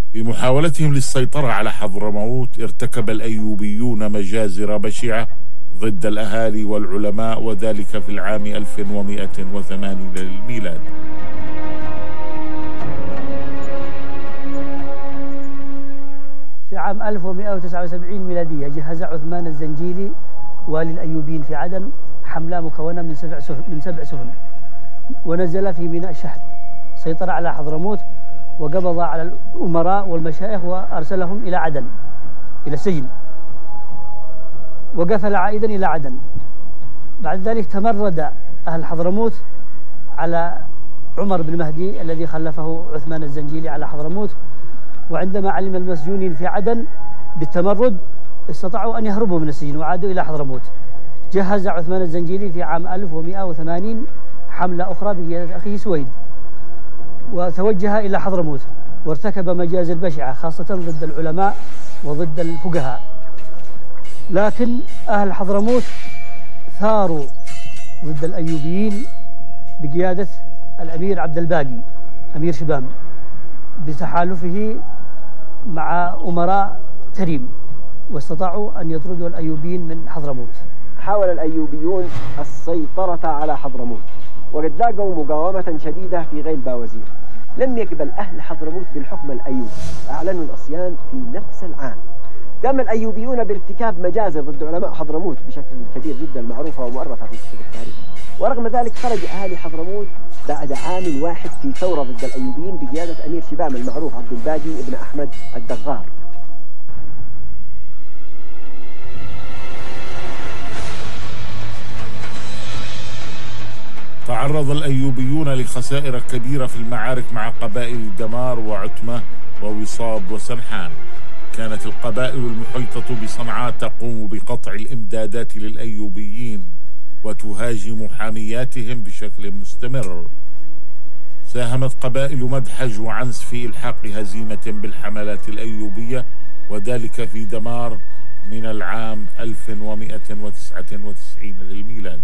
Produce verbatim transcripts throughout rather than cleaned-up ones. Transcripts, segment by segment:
في محاولتهم للسيطرة على حضرموت ارتكب الأيوبيون مجازر بشعة ضد الأهالي والعلماء، وذلك في العام ألف ومئة وثمانين للميلاد. في عام ألف ومئة وتسعة وسبعين ميلادية جهز عثمان الزنجيلي والي الأيوبيين في عدن حملة مكونة من سبع سفن, من سبع سفن ونزل في ميناء الشحن، سيطر على حضرموت وقبض على الأمراء والمشايخ وأرسلهم إلى عدن إلى السجن، وقفل عائدا إلى عدن. بعد ذلك تمرد أهل حضرموت على عمر بن مهدي الذي خلفه عثمان الزنجيلي على حضرموت، وعندما علم المسجونين في عدن بالتمرد استطاعوا أن يهربوا من السجن وعادوا إلى حضرموت. جهز عثمان الزنجيلي في عام ألف ومئة وثمانين حملة أخرى بقيادة أخيه سويد، وتوجه إلى حضرموت وارتكب مجازر بشعة خاصة ضد العلماء وضد الفقهاء. لكن أهل حضرموت ثاروا ضد الأيوبيين بقيادة الأمير عبد الباقي أمير شبام بتحالفه مع أمراء تريم، واستطاعوا أن يطردوا الأيوبيين من حضرموت. حاول الأيوبيون السيطرة على حضرموت وقد لاقوا مقاومة شديدة في غيل باوزير. لم يقبل أهل حضرموت بالحكم الأيوبي، أعلنوا العصيان في نفس العام. قام الأيوبيون بارتكاب مجازر ضد علماء حضرموت بشكل كبير جدا معروفة ومؤرخة في كتب التاريخ. ورغم ذلك خرج أهالي حضرموت بعد عام واحد في ثورة ضد الأيوبيين بقيادة أمير شبام المعروف عبد الباقي ابن أحمد الدغار. تعرض الأيوبيون لخسائر كبيرة في المعارك مع قبائل دمار وعتمة ووصاب وسنحان. كانت القبائل المحيطة بصنعاء تقوم بقطع الإمدادات للأيوبيين وتهاجم حامياتهم بشكل مستمر. ساهمت قبائل مدحج وعنس في إلحاق هزيمة بالحملات الأيوبية، وذلك في دمار من العام ألف ومئة وتسعة وتسعين للميلاد.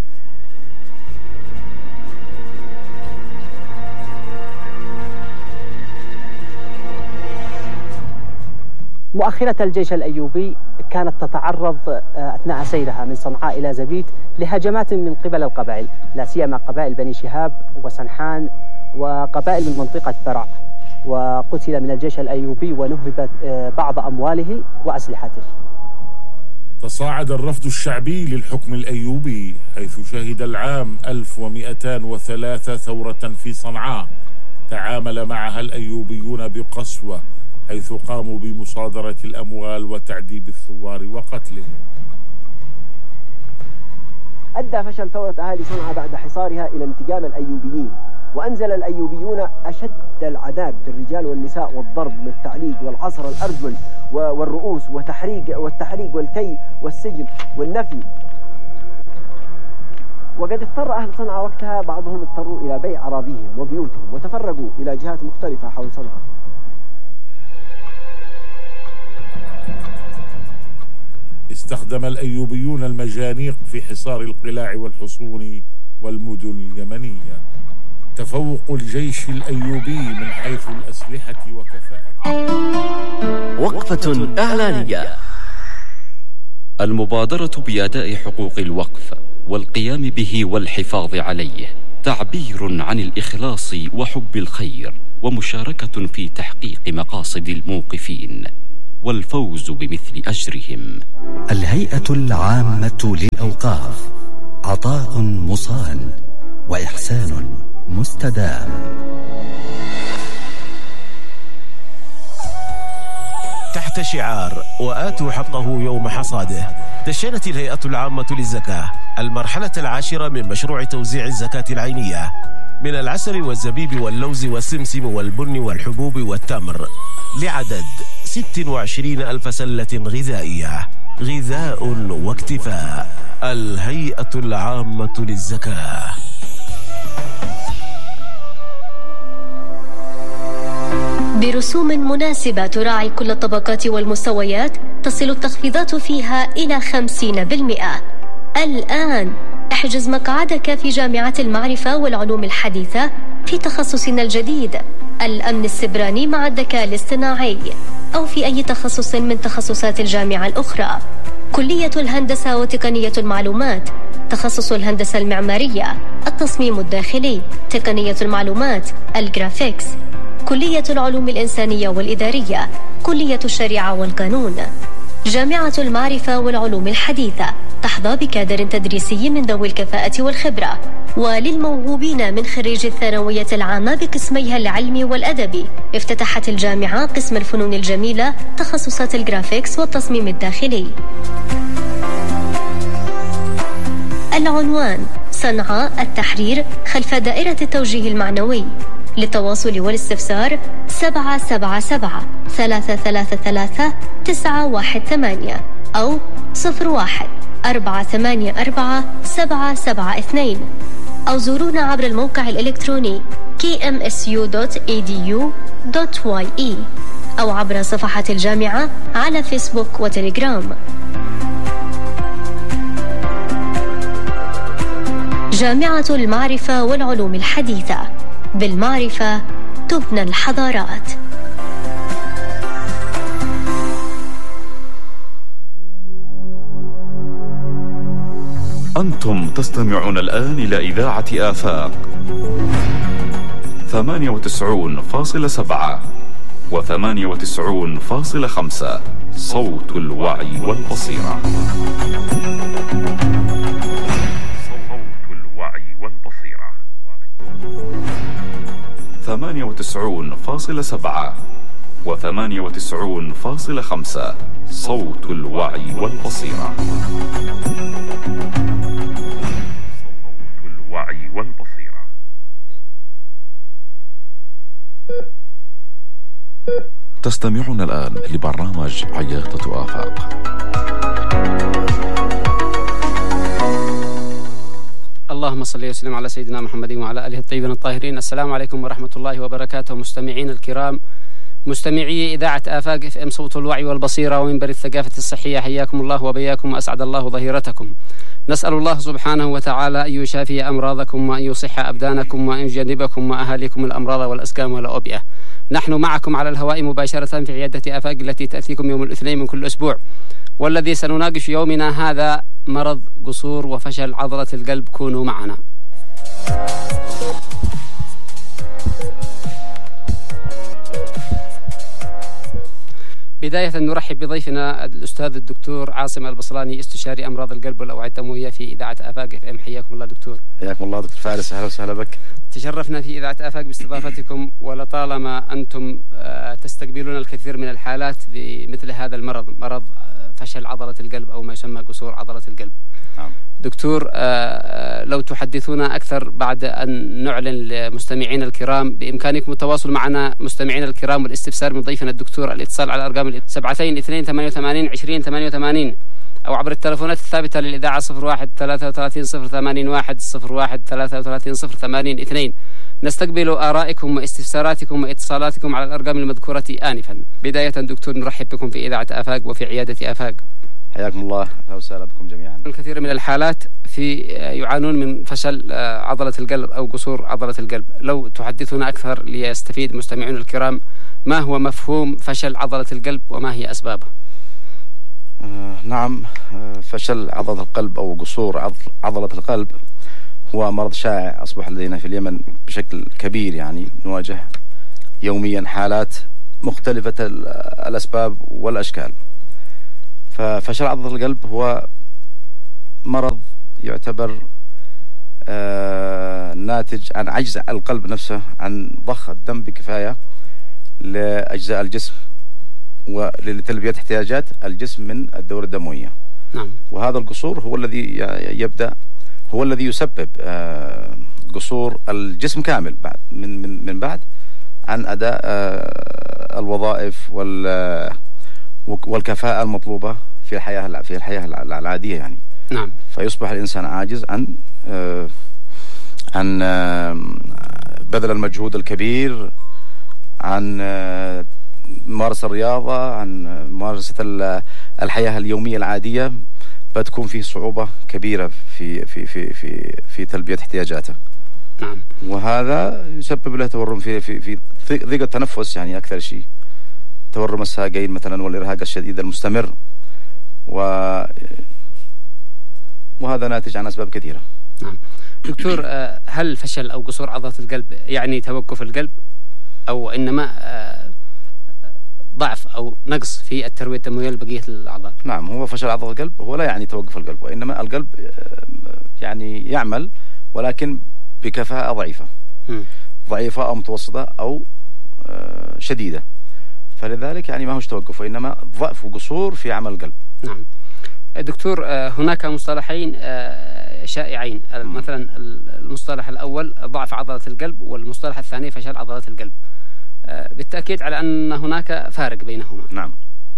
مؤخرة الجيش الأيوبي كانت تتعرض أثناء سيرها من صنعاء إلى زبيد لهجمات من قبل القبائل، لا سيما قبائل بني شهاب وسنحان وقبائل من منطقة برع، وقتل من الجيش الأيوبي ونهبت بعض أمواله وأسلحته. تصاعد الرفض الشعبي للحكم الأيوبي، حيث شهد العام ألف ومئتين وثلاثة ثورة في صنعاء تعامل معها الأيوبيون بقسوة، حيث قاموا بمصادرة الأموال وتعذيب الثوار وقتلهم. أدى فشل ثورة أهالي صنعاء بعد حصارها إلى انتقام الأيوبيين، وأنزل الأيوبيون أشد العذاب بالرجال والنساء والضرب بالتعليق والعصر الأرجل والرؤوس وتحريق والتحريق والكي والسجن والنفي. وقد اضطر أهل صنعاء وقتها بعضهم اضطروا إلى بيع أراضيهم وبيوتهم وتفرقوا إلى جهات مختلفة حول صنعاء. استخدم الأيوبيون المجانيق في حصار القلاع والحصون والمدن اليمنية. تفوق الجيش الأيوبي من حيث الأسلحة وكفاءة. وقفة إعلانية. المبادرة بأداء حقوق الوقف والقيام به والحفاظ عليه تعبير عن الإخلاص وحب الخير ومشاركة في تحقيق مقاصد الموقفين والفوز بمثل أجرهم. الهيئة العامة للأوقاف، عطاء مصان وإحسان مستدام. تحت شعار وآتوا حقه يوم حصاده، دشنت الهيئة العامة للزكاة المرحلة العاشرة من مشروع توزيع الزكاة العينية من العسل والزبيب واللوز والسمسم والبن والحبوب والتمر لعدد ستة وعشرين ألف سلة غذائية. غذاء واكتفاء. الهيئة العامة للزكاة. برسوم مناسبة تراعي كل الطبقات والمستويات، تصل التخفيضات فيها إلى خمسين بالمئة. الآن احجز مقعدك في جامعة المعرفة والعلوم الحديثة في تخصصنا الجديد الأمن السبراني مع الذكاء الاصطناعي، أو في أي تخصص من تخصصات الجامعة الأخرى. كلية الهندسة وتقنية المعلومات، تخصص الهندسة المعمارية، التصميم الداخلي، تقنية المعلومات، الجرافيكس. كلية العلوم الإنسانية والإدارية، كلية الشريعة والقانون. جامعة المعرفة والعلوم الحديثة تحظى بكادر تدريسي من ذوي الكفاءة والخبرة. وللموهوبين من خريج الثانوية العامة بقسميها العلمي والأدبي، افتتحت الجامعة قسم الفنون الجميلة، تخصصات الجرافيكس والتصميم الداخلي. العنوان: صنعاء التحرير خلف دائرة التوجيه المعنوي. للتواصل والاستفسار سبعة سبعة سبعة ثلاثة ثلاثة ثلاثة تسعة واحد ثمانية أو صفر واحد أربعة ثمانية أربعة سبعة سبعة اثنين، أو زورونا عبر الموقع الإلكتروني كي إم إس يو دوت إي دي يو دوت واي إي أو عبر صفحة الجامعة على فيسبوك وتليجرام. جامعة المعرفة والعلوم الحديثة، بالمعرفة تبنى الحضارات. أنتم تستمعون الآن إلى إذاعة آفاق ثمانية وتسعون فاصلة سبعة وثمانية وتسعون فاصلة خمسة، صوت الوعي والبصيرة. صوت الوعي والبصيرة. ثمانية وتسعون فاصلة سبعة وثمانية وتسعون فاصلة خمسة، صوت الوعي والبصيرة. صوت الوعي والبصيرة. تستمعون الآن لبرنامج عيادة آفاق. اللهم صل وسلم على سيدنا محمد وعلى آله الطيبين الطاهرين. السلام عليكم ورحمة الله وبركاته. مستمعين الكرام، مستمعي إذاعة آفاق اف ام صوت الوعي والبصيرة ومنبر الثقافة الصحية، حياكم الله وبياكم وأسعد الله ظهيرتكم. نسأل الله سبحانه وتعالى أن يشافي أمراضكم وأن يصح أبدانكم وأن يجنبكم وأهاليكم الأمراض والأسقام والأوبئة. نحن معكم على الهواء مباشرة في عيادة آفاق التي تأتيكم يوم الاثنين من كل أسبوع، والذي سنناقش يومنا هذا مرض قصور وفشل عضلة القلب. كونوا معنا. بداية نرحب بضيفنا الأستاذ الدكتور عاصم البصلاني، استشاري أمراض القلب والأوعية الدموية في إذاعة آفاق اف ام. حياكم الله دكتور. حياكم الله دكتور فارس، أهلا وسهلا بك. تشرفنا في إذاعة آفاق باستضافتكم، ولطالما أنتم تستقبلون الكثير من الحالات بمثل هذا المرض، مرض فشل عضلة القلب أو ما يسمى قصور عضلة القلب. نعم. دكتور، لو تحدثونا أكثر بعد أن نعلن لمستمعين الكرام بإمكانكم التواصل معنا مستمعين الكرام والاستفسار من ضيفنا الدكتور، الاتصال على الأرقام سبعتين اثنين ثمانية وثمانين عشرين ثمانية وثمانين أو عبر التلفونات الثابتة للإذاعة صفر واحد ثلاثة وثلاثين صفر ثمانين واحد صفر واحد ثلاثة وثلاثين صفر ثمانين اثنين. نستقبل آرائكم واستفساراتكم واتصالاتكم على الأرقام المذكورة آنفا. بداية دكتور، نرحب بكم في إذاعة آفاق وفي عيادة آفاق. حياكم الله، أهلا وسهلا بكم جميعا. الكثير من الحالات في يعانون من فشل عضلة القلب أو قصور عضلة القلب. لو تحدثنا أكثر ليستفيد مستمعون الكرام، ما هو مفهوم فشل عضلة القلب وما هي أسبابه؟ آه نعم، آه فشل عضلة القلب أو قصور عضلة القلب هو مرض شائع أصبح لدينا في اليمن بشكل كبير، يعني نواجه يوميا حالات مختلفة الأسباب والأشكال. ففشل عضلة القلب هو مرض يعتبر آه ناتج عن عجز القلب نفسه عن ضخ الدم بكفاية لأجزاء الجسم ولتلبية احتياجات الجسم من الدورة الدموية. نعم. وهذا القصور هو الذي يبدأ هو الذي يسبب آه قصور الجسم كامل بعد من من من بعد عن أداء آه الوظائف وال والكفاءة المطلوبة في الحياة في الحياة العادية يعني. نعم. فيصبح الإنسان عاجز عن آه عن آه بذل المجهود الكبير، عن آه ممارسة الرياضة، عن ممارسة الحياة اليومية العادية. بتكون فيه صعوبة كبيرة في في في في في تلبية احتياجاته. نعم. وهذا يسبب له تورم في في في ضيق التنفس يعني أكثر شيء، تورم الساقين مثلا، والإرهاق الشديد المستمر، و وهذا ناتج عن أسباب كثيرة. نعم دكتور، هل فشل أو قصور عضلة القلب يعني توقف القلب، أو إنما ضعف أو نقص في التروية الدموية لبقية الأعضاء؟ نعم، هو فشل عضلة القلب هو لا يعني توقف القلب، وإنما القلب يعني يعمل ولكن بكفاءة ضعيفة م. ضعيفة أو متوسطة أو شديدة، فلذلك يعني ما هوش توقف، وإنما ضعف وقصور في عمل القلب. نعم دكتور، هناك مصطلحين شائعين، مثلا المصطلح الأول ضعف عضلة القلب، والمصطلح الثاني فشل عضلة القلب. بالتأكيد على أن هناك فارق بينهما. نعم.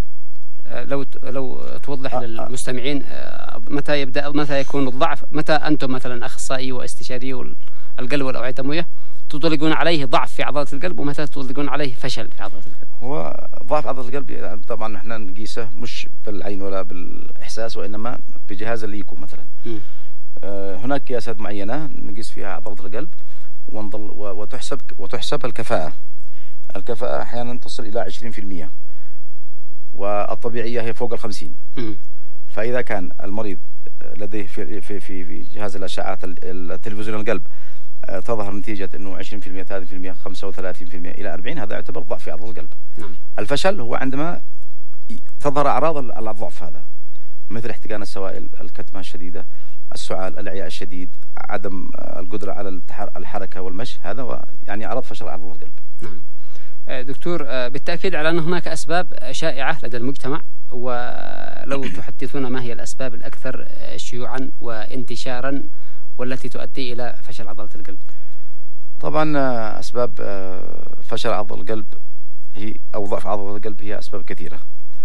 لو لو توضح أه للمستمعين متى يبدأ، متى يكون الضعف، متى أنتم مثلا أخصائي واستشاري القلب والأوعية الدموية تطلقون عليه ضعف في عضلة القلب، ومتى تطلقون عليه فشل في عضلة القلب؟ هو ضعف عضلة القلب يعني طبعا احنا نقيسه مش بالعين ولا بالإحساس، وإنما بجهاز الليكو مثلا. م. آه هناك قياسات معينة نقيس فيها عضلة القلب ونضل وتحسب وتحسب الكفاءة. الكفاءة أحيانا تصل إلى عشرين في المية، والطبيعية هي فوق الخمسين. م. فإذا كان المريض لديه في في في, في جهاز الأشعة التلفزيون القلب تظهر نتيجة أنه عشرين في المية ثلاثين في المية خمسة وثلاثين في المية إلى أربعين، هذا يعتبر ضعف في عضلة القلب. نعم. الفشل هو عندما تظهر أعراض الضعف هذا، مثل احتقان السوائل، الكتمة الشديدة، السعال، الإعياء الشديد، عدم القدرة على الحركة والمشي، هذا هو يعني أعراض فشل عضلة القلب. نعم. دكتور، بالتأكيد على أن هناك أسباب شائعة لدى المجتمع، ولو تحدثون ما هي الأسباب الأكثر شيوعا وانتشارا والتي تؤدي إلى فشل عضلة القلب؟ طبعا أسباب فشل عضلة القلب هي أو ضعف عضلة القلب هي أسباب كثيرة.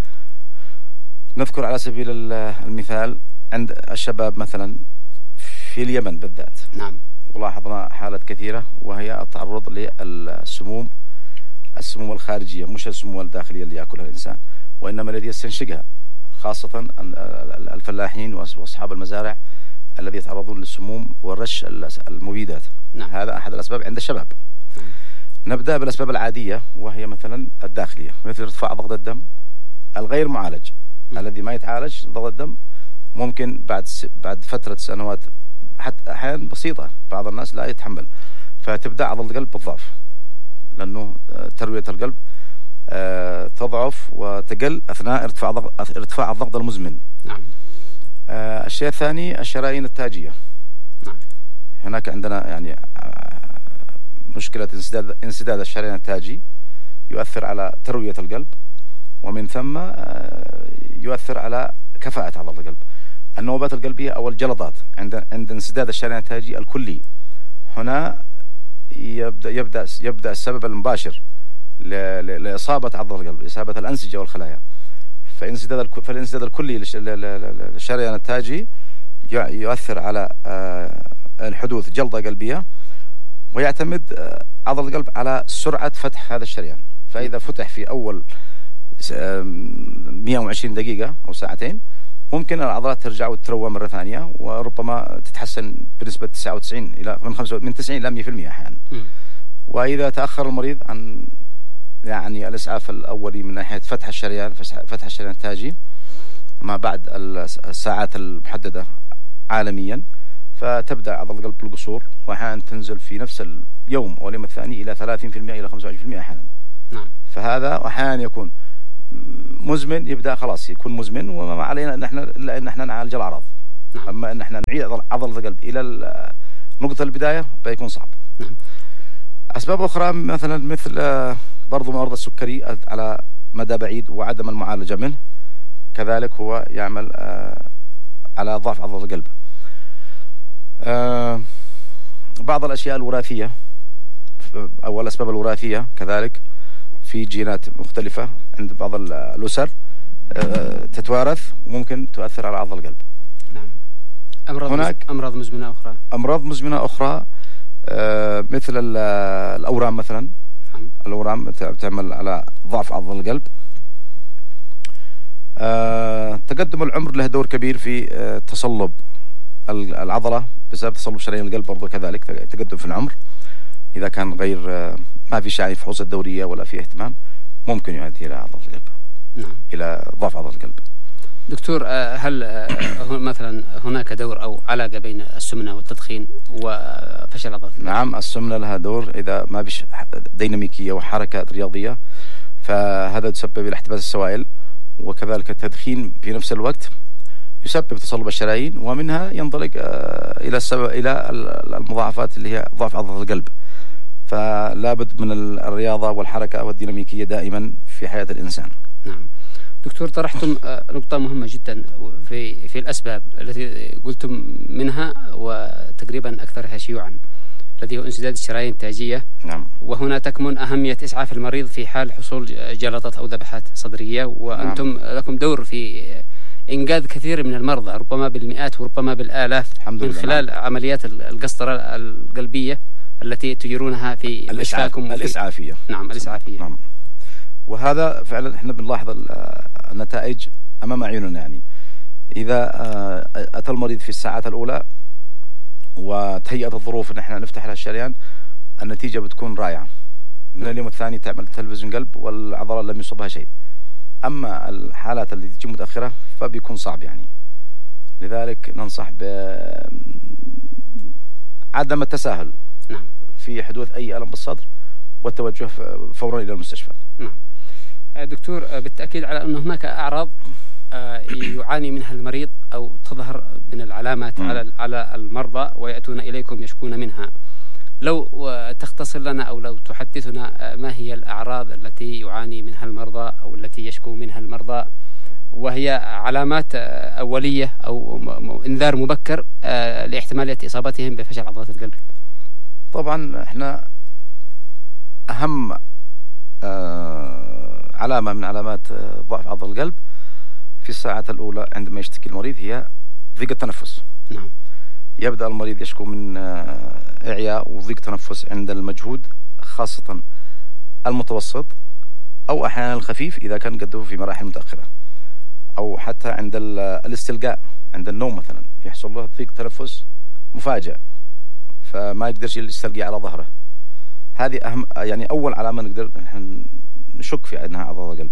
نذكر على سبيل المثال عند الشباب مثلا في اليمن بالذات. نعم. ولاحظنا حالات كثيرة، وهي التعرض للسموم، السموم الخارجية مش السموم الداخلية اللي يأكلها الإنسان، وإنما الذي يستنشقها، خاصة الفلاحين وأصحاب المزارع الذي يتعرضون للسموم والرش المبيدات. نعم. هذا أحد الأسباب عند الشباب. نعم. نبدأ بالأسباب العادية، وهي مثلا الداخلية، مثل ارتفاع ضغط الدم الغير معالج. م. الذي ما يتعالج ضغط الدم ممكن بعد س... بعد فترة سنوات، حتى أحيانا بسيطة بعض الناس لا يتحمل، فتبدأ عضلة القلب بالضعف، لأنه تروية القلب أه تضعف وتقل أثناء ارتفاع ضغط ارتفاع الضغط المزمن. نعم. أه الشيء الثاني الشرايين التاجية. نعم. هناك عندنا يعني مشكلة انسداد انسداد الشريان التاجي يؤثر على تروية القلب، ومن ثم يؤثر على كفاءة عضلة القلب. النوبات القلبية أو الجلطات عند عند انسداد الشريان التاجي الكلي، هنا يبدأ يبدأ يبدأ السبب المباشر لإصابة عضلة القلب، إصابة الأنسجة والخلايا. فانسداد فالانسداد الكلي للشريان التاجي يؤثر على الحدوث جلطة قلبية، ويعتمد عضلة القلب على سرعة فتح هذا الشريان. فإذا فتح في أول مئة وعشرين دقيقة أو ساعتين، ممكن العضلات ترجع وتتروى مرة ثانية، وربما تتحسن بنسبة تسعة وتسعين إلى من خمسة من تسعين إلى مئة في المئة أحيانا. وإذا تأخر المريض عن يعني الإسعاف الأولي من ناحية فتح الشريان فتح الشريان التاجي ما بعد الساعات المحددة عالميا، فتبدأ عضلة القلب بالقصور، وأحيانا تنزل في نفس اليوم أو اليوم الثاني إلى ثلاثين في المئة إلى خمسة وعشرين في المئة أحيانا. نعم. فهذا أحيانا يكون مزمن، يبدأ خلاص يكون مزمن، وما علينا أن احنا إلا أن احنا نعالج الأعراض. نعم. أما أن احنا نعيد عضلة القلب إلى نقطة البداية بيكون صعب. نعم. أسباب أخرى مثلا مثل برضو مرض السكري على مدى بعيد وعدم المعالجة منه، كذلك هو يعمل على ضعف عضلة القلب. بعض الأشياء الوراثية أو الأسباب الوراثية كذلك في جينات مختلفة عند بعض الأسر تتوارث وممكن تؤثر على عضلة القلب. نعم. أمراض هناك أمراض مزمنة أخرى أمراض مزمنة أخرى مثل الأورام مثلا. نعم. الأورام تعمل على ضعف عضلة القلب. تقدم العمر له دور كبير في تصلب العضلة بسبب تصلب شرايين القلب، برضو كذلك تقدم في العمر. إذا كان غير ما في شيء فحوصات دورية ولا في اهتمام ممكن يؤدي إلى عضلة القلب. نعم. إلى ضعف عضلة القلب. دكتور، هل مثلا هناك دور أو علاقة بين السمنة والتدخين وفشل عضلة القلب؟ نعم، السمنة لها دور إذا ما بش ديناميكية وحركة رياضية، فهذا تسبب إلى احتباس السوائل، وكذلك التدخين في نفس الوقت يسبب تصلب الشرايين، ومنها ينطلق إلى السبب إلى المضاعفات اللي هي ضعف عضلة القلب. فلا بد من الرياضة والحركة والديناميكية دائما في حياة الإنسان. نعم دكتور، طرحتم نقطة مهمة جدا في في الأسباب التي قلتم منها وتقريبا أكثرها شيوعا الذي هو انسداد الشرايين التاجية. نعم. وهنا تكمن أهمية إسعاف المريض في حال حصول جلطات أو ذبحات صدرية، وأنتم نعم. لكم دور في إنقاذ كثير من المرضى، ربما بالمئات وربما بالآلاف، من خلال نعم. عمليات القسطرة القلبية التي تجرونها في مشفاكم الإسعافية. نعم الإسعافية. نعم. وهذا فعلا احنا بنلاحظ النتائج أمام عيوننا. يعني إذا أتى المريض في الساعات الأولى وتهيأت الظروف أن احنا نفتح له الشريان، النتيجة بتكون رائعة. من اليوم الثاني تعمل تلفزيون قلب والعضلة لم يصبها شيء. أما الحالات اللي تجي متأخرة فبيكون صعب يعني. لذلك ننصح بعدم التساهل نعم. في حدوث أي ألم بالصدر والتوجه فورا إلى المستشفى. نعم دكتور، بالتأكيد على أن هناك أعراض يعاني منها المريض أو تظهر من العلامات م. على على المرضى ويأتون إليكم يشكون منها. لو تختصر لنا أو لو تحدثنا ما هي الأعراض التي يعاني منها المرضى أو التي يشكو منها المرضى، وهي علامات أولية أو إنذار مبكر لاحتمالية إصابتهم بفشل عضلة القلب. طبعا احنا أهم آه علامة من علامات آه ضعف عضلة القلب في الساعات الأولى عندما يشتكي المريض هي ضيق التنفس. نعم. يبدأ المريض يشكو من آه إعياء وضيق تنفس عند المجهود، خاصة المتوسط أو أحيانا الخفيف إذا كان قده في مراحل متأخرة، أو حتى عند الاستلقاء عند النوم مثلا يحصل له ضيق تنفس مفاجئ فما يقدرش يستلقي على ظهره. هذه أهم يعني أول علامة نقدر نشك في أنها عضلة القلب.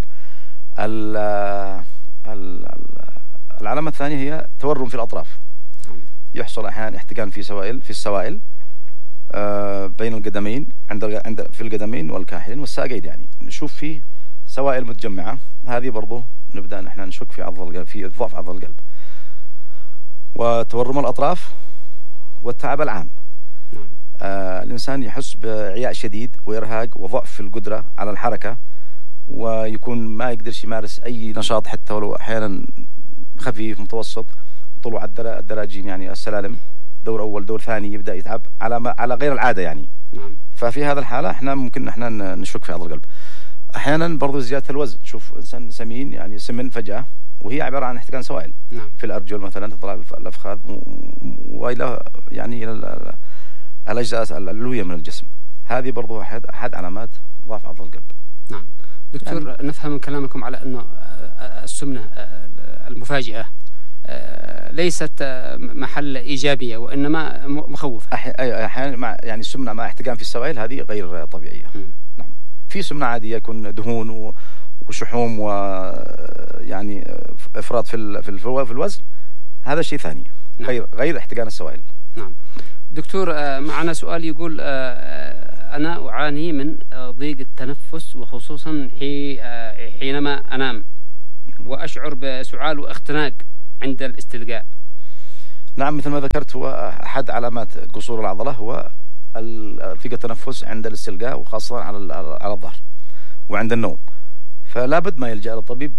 العلامة الثانية هي تورم في الأطراف. يحصل أحيانا احتقان في سوائل في السوائل بين القدمين، عند عند في القدمين والكاحلين والساقين، يعني نشوف فيه سوائل متجمعة. هذه برضو نبدأ نحن نشك في عضلة القلب، في ضعف عضلة القلب. وتورم الأطراف والتعب العام. نعم. آه الإنسان يحس بإعياء شديد وإرهاق وضعف في القدرة على الحركة، ويكون ما يقدرش يمارس أي نشاط حتى ولو أحيانا خفيف متوسط. طلوع الدراجين يعني السلالم، دور أول دور ثاني يبدأ يتعب على ما على غير العادة يعني. نعم. ففي هذا الحالة احنا ممكن احنا نشك في عضلة القلب. أحيانا برضو زيادة الوزن، شوف إنسان سمين يعني سمن فجأة وهي عبارة عن احتقان سوائل. نعم. في الأرجل مثلا تطلع الأفخاذ وإلى يعني إلى الأجزاء العلوية من الجسم. هذه برضو أحد أحد علامات ضعف عضلة القلب. نعم دكتور، يعني نفهم من كلامكم على أنه السمنة المفاجئة ليست محل إيجابية وإنما مخوفة. أحيانا مع يعني السمنة مع احتقان في السوائل هذه غير طبيعية. م. نعم. في سمنة عادية يكون دهون وشحوم ويعني إفراط في في الوزن، هذا شيء ثاني. نعم. غير غير احتقان السوائل. نعم دكتور، معنا سؤال يقول أنا أعاني من ضيق التنفس وخصوصا حينما أنام، وأشعر بسعال واختناق عند الاستلقاء. نعم، مثل ما ذكرت هو أحد علامات قصور العضلة هو ضيق التنفس عند الاستلقاء، وخاصة على على الظهر وعند النوم. فلا بد ما يلجأ للطبيب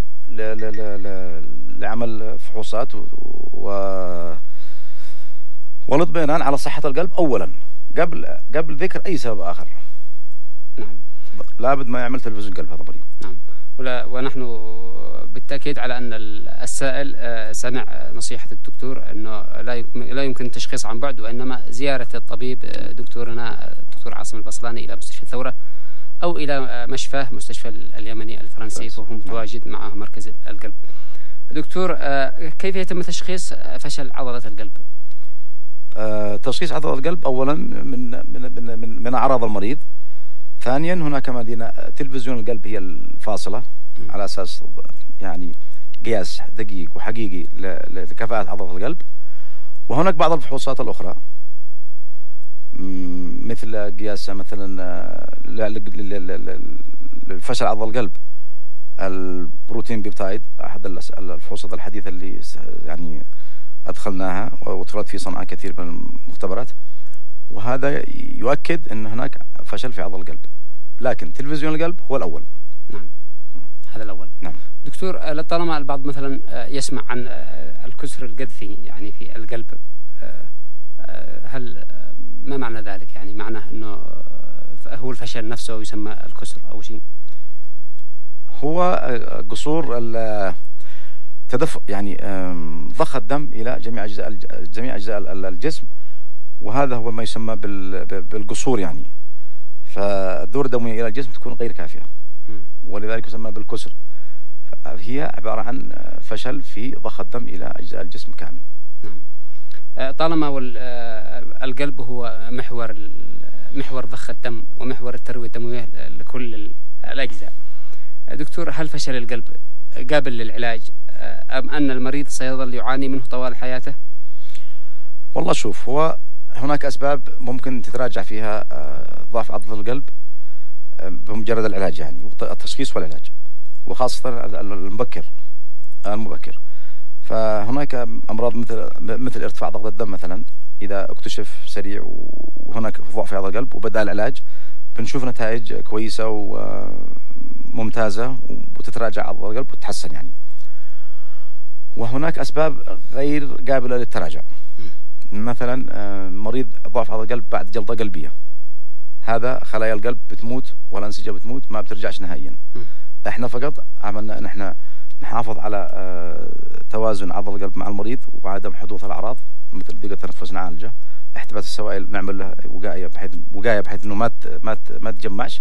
لعمل فحوصات و والاطمئنان على صحة القلب أولا قبل قبل ذكر أي سبب آخر. نعم. لابد ما يعمل تلفزيون قلب هذا المريض. نعم. ولا ونحن بالتأكيد على أن السائل سمع نصيحة الدكتور أنه لا يمكن لا يمكن التشخيص عن بعد، وإنما زيارة الطبيب دكتورنا الدكتور عاصم البصلاني إلى مستشفى الثورة أو إلى مشفاه مستشفى اليمني الفرنسي، فهو متواجد معه مركز القلب. دكتور، كيف يتم تشخيص فشل عضلة القلب؟ آه تشخيص عضلة القلب أولا من من من من, من أعراض المريض. ثانيا هناك ما لدينا تلفزيون القلب هي الفاصلة م. على أساس يعني قياس دقيق وحقيقي لكفاءة عضلة القلب. وهناك بعض الفحوصات الأخرى مثل قياس مثلا لفشل عضلة القلب البروتين بيبتايد، أحد الفحوصات الحديثة اللي يعني أدخلناها وطلعت في صنعاء كثير من المختبرات، وهذا يؤكد أن هناك فشل في عضلة القلب. لكن تلفزيون القلب هو الأول. نعم هذا الأول. نعم دكتور، لطالما البعض مثلا يسمع عن الكسر القذفي يعني في القلب، هل ما معنى ذلك؟ يعني معناه أنه هو الفشل نفسه يسمى الكسر أو شيء؟ هو قصور تدفق يعني ضخ الدم إلى جميع أجزاء جميع أجزاء الجسم، وهذا هو ما يسمى بالقصور يعني. فالدورة الدموية إلى الجسم تكون غير كافية ولذلك يسمى بالكسر. هي عبارة عن فشل في ضخ الدم إلى أجزاء الجسم كامل. نعم. طالما القلب هو محور محور ضخ الدم ومحور التروية الدموية لكل الأجزاء، دكتور هل فشل القلب قابل للعلاج أم أن المريض سيظل يعاني منه طوال حياته؟ والله شوف، هو هناك أسباب ممكن تتراجع فيها ضعف عضلة القلب بمجرد العلاج يعني التشخيص والعلاج، وخاصة المبكر المبكر. فهناك أمراض مثل مثل ارتفاع ضغط الدم مثلا، إذا اكتشف سريع وهناك ضعف في عضلة القلب وبدأ العلاج بنشوف نتائج كويسة وممتازة وتتراجع عضلة القلب وتتحسن يعني. وهناك أسباب غير قابلة للتراجع، مثلا مريض ضعف عضلة القلب بعد جلطة قلبية، هذا خلايا القلب بتموت والأنسجة بتموت ما بترجعش نهائيا. احنا فقط عملنا ان احنا نحافظ على توازن عضلة القلب مع المريض وعدم حدوث الأعراض مثل ضيق التنفس نعالجه، احتباس السوائل نعمل له وقاية بحيث وقاية بحيث انه ما ما ما تجمعش،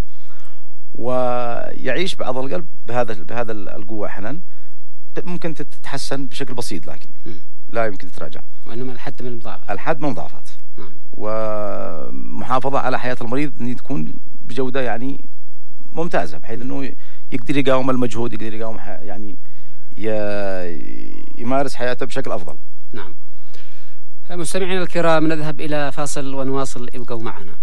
ويعيش بعضلة القلب بهذا بهذا القوة. احيانا ممكن تتحسن بشكل بسيط لكن لا يمكن تتراجع، وانما الحد من المضاعفات الحد من المضاعفات. نعم. ومحافظة على حياة المريض ان تكون بجودة يعني ممتازة بحيث انه يقدر يقاوم المجهود، يقدر يقاوم يعني يمارس حياته بشكل أفضل. نعم. مستمعينا الكرام، نذهب إلى فاصل ونواصل، ابقوا معنا.